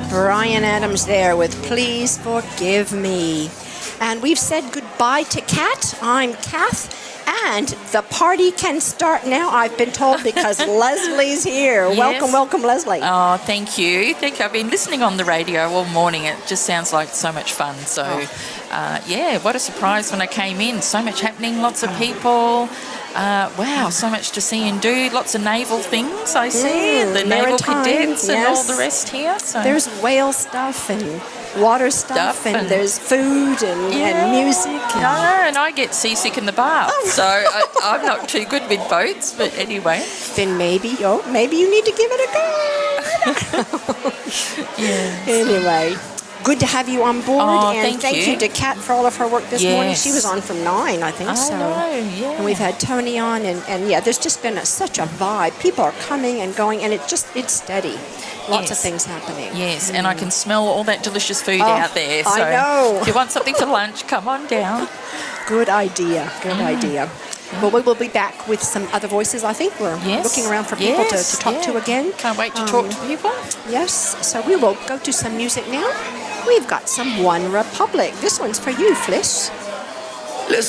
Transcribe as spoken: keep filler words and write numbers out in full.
Bryan Adams there with Please Forgive Me. And we've said goodbye to Kat. I'm Kath. And the party can start now, I've been told, because Leslie's here. Yes. Welcome, welcome, Leslie. Oh, thank you. Thank you. I've been listening on the radio all morning. It just sounds like so much fun. So, oh. uh, yeah, what a surprise when I came in. So much happening, lots of people. Uh, wow, so much to see and do. Lots of naval things I see. Mm, the naval maritime, cadets and yes. all the rest here. So. There's whale stuff and water stuff, Stuff and, and- there's food and, Yeah. and music. And, No, and I get seasick in the bath, Oh. so I, I'm not too good with boats. But anyway, then maybe, oh, maybe you need to give it a go. yeah. Anyway, good to have you on board. Oh, and thank you. you. to Kat for all of her work this morning. Yes. She was on from nine, I think. I so. know, yeah. And we've had Tony on, and, and yeah, there's just been a, such a vibe. People are coming and going, and it just it's steady. Lots of Yes. things happening. Yes, and I can smell all that delicious food Oh, out there. So I know. if you want something for lunch, come on down. Good idea. Good Mm. idea. Well, we will be back with some other voices. I think we're Yes. looking around for people Yes, to, to talk yeah. to again. Can't wait to Um, talk to people. Yes, so we will go to some music now. We've got some One Republic. This one's for you, Fliss.